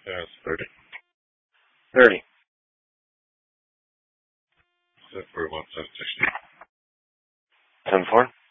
Yeah, it's 30. 30. Set for 1, 7, 16. 10-4.